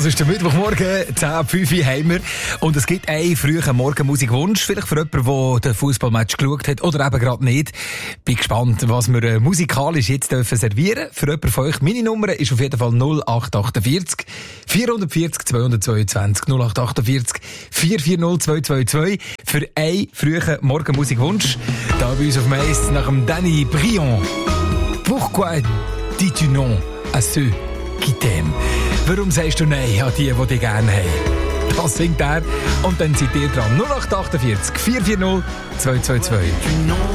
Das ist der Mittwochmorgen, 10:05 haben wir. Und es gibt einen frühen Morgenmusikwunsch. Vielleicht für jemanden, der den Fußballmatch geschaut hat oder eben gerade nicht. Bin gespannt, was wir musikalisch jetzt dürfen servieren. Für jemanden von euch, meine Nummer ist auf jeden Fall 0848 440 222 0848 440 222 für einen frühen Morgenmusikwunsch. Da bei uns auf dem Eis nach dem Danny Briand. Pourquoi dis-tu non à ceux qui t'aiment? Warum sagst du Nein an die dich gerne haben? Das singt er. Und dann seid ihr dran. 0848 440 222.